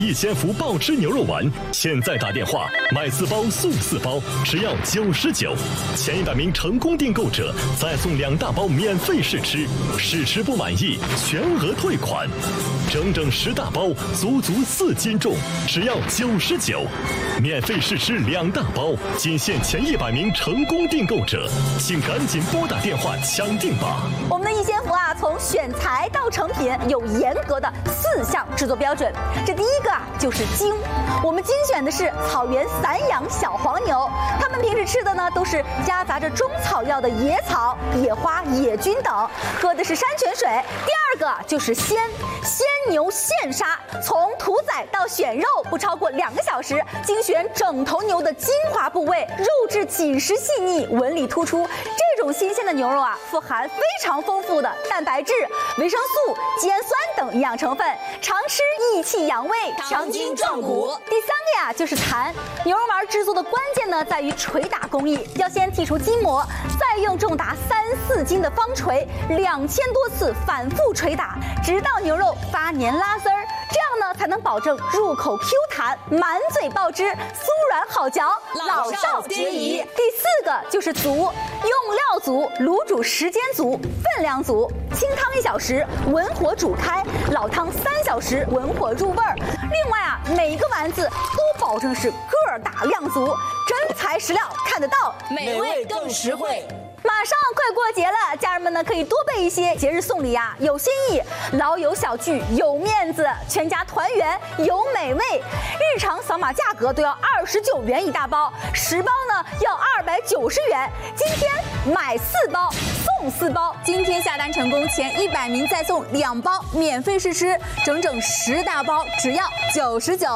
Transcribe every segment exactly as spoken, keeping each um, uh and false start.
一千伏爆汁牛肉丸，现在打电话买四包送四包，只要九十九。前一百名成功订购者再送两大包免费试吃，试吃不满意全额退款。整整十大包，足足四斤重，只要九十九。免费试吃两大包，仅限前一百名成功订购者，请赶紧拨打电话抢订吧。 我们的一千伏啊，从选材到成品有严格的四项制作标准。这第一个啊就是精，我们精选的是草原散养小黄牛，它们平时吃的呢都是夹杂着中草药的野草、野花、野菌等，喝的是山泉水。第二个就是鲜，鲜牛现杀，从屠宰到选肉不超过两个小时，精选整头牛的精华部位，肉质紧实细腻，纹理突出。这种新鲜的牛肉啊，富含非常丰富的蛋白质、维生素、肌氨酸等营养成分，常吃益气养胃、 强筋壮骨。 第三个呀就是弹，牛肉丸制作的关键呢在于捶打工艺，要先剔除筋膜，再用重达三四斤的方锤，两千多次反复捶打，直到牛肉发黏拉丝儿，这样呢才能保证入口 Q 弹、满嘴爆汁、酥软好嚼， 老少皆宜。 第四个就是足，用料足，卤煮时间足，分量足，清汤一小时，文火煮开，老汤三小时，文火入味儿。另外啊，每一个丸子都保证是个儿大量足，真材实料看得到， 美味更实惠。 马上快过节了，家人们呢可以多备一些节日送礼呀，有新意，老友小聚有面子，全家团圆有美味。日常扫码价格都要二十九元一大包，十包呢要二百九十元。今天买四包送四包， 今天下单成功前一百名再送两包免费试吃，整整十大包只要九十九。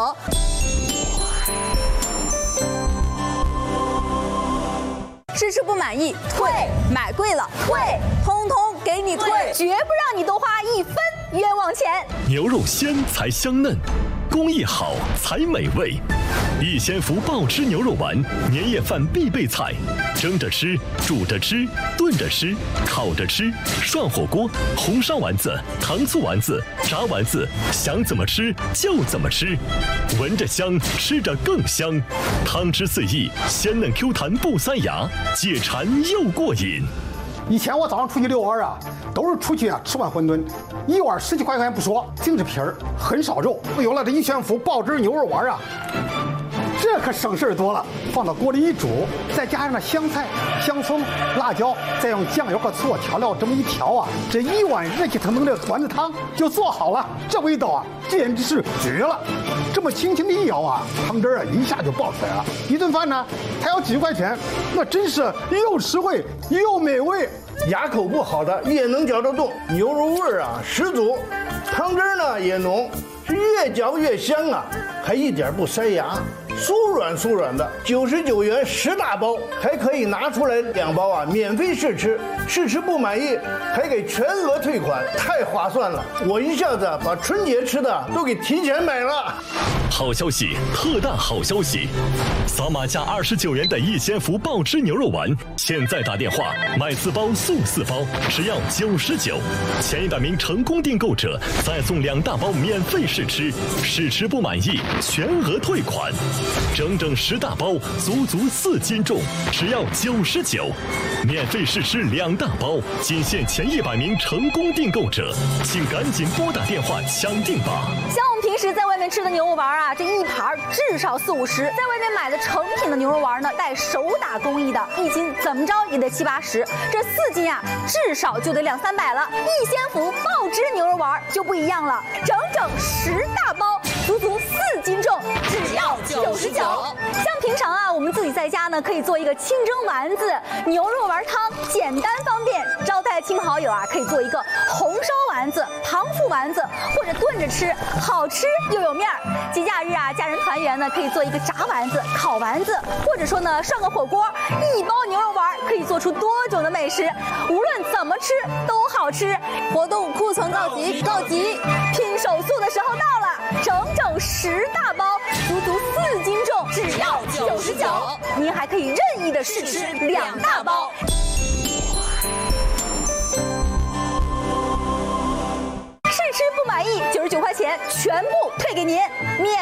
试吃不满意退，买贵了退，通通给你退， 绝不让你多花一分冤枉钱。 牛肉鲜才香嫩，工艺好才美味。一千伏爆汁牛肉丸，年夜饭必备菜，蒸着吃，煮着吃，炖着吃，烤着吃，涮火锅，红烧丸子、糖醋丸子、炸丸子，想怎么吃就怎么吃，闻着香，吃着更香，汤汁四溢，鲜嫩 Q 弹不塞牙，解馋又过瘾。 以前我早上出去遛弯啊，都是出去啊吃碗馄饨，一碗十几块钱不说，净是皮儿，很少肉。有了这一千伏爆汁牛肉丸啊，这可省事儿多了。放到锅里一煮，再加上那香菜、香葱、辣椒，再用酱油和醋调料这么一调啊，这一碗热气腾腾的丸子汤就做好了。这味道啊，简直是绝了！这么轻轻的一舀啊，汤汁啊一下就爆出来了。一顿饭呢，才要几十块钱，那真是又实惠又美味。 牙口不好的也能嚼得动，牛肉味儿啊十足，汤汁呢也浓，是越嚼越香啊，还一点不塞牙，酥软酥软的。九十九元十大包，还可以拿出来两包啊，免费试吃，试吃不满意还给全额退款，太划算了！我一下子把春节吃的都给提前买了。 好消息，特大好消息！扫码加二十九元的一千伏爆汁牛肉丸，现在打电话买四包送四包，只要九十九。前一百名成功订购者再送两大包免费试吃，试吃不满意全额退款。整整十大包，足足四斤重，只要九十九。免费试吃两大包，仅限前一百名成功订购者，请赶紧拨打电话抢订吧。 像我们平时在外面吃的牛肉丸啊，这一盘至少四五十，在外面买的成品的牛肉丸呢，带手打工艺的，一斤怎么着也得七八十，这四斤啊，至少就得两三百了。一千伏爆汁牛肉丸就不一样了，整整十大包，足足四斤重，只要九十九。像平常啊，我们自己在家呢，可以做一个清蒸丸子、牛肉丸汤，简单方便。招待亲朋好友啊，可以做一个红烧丸子、糖醋丸子，或者炖着吃，好吃又有面儿。节假日啊，家人团圆呢，可以做一个炸丸子、烤丸子，或者说呢，涮个火锅。一包牛肉丸可以做出多种的美食，无论怎么吃都好吃。 活动库存告急，告急！ 拼手速的时候到了，整整十大包，足足四斤重，只要九十九。您还可以任意的试吃两大包。试吃不满意，九十九块钱全部退给您，免。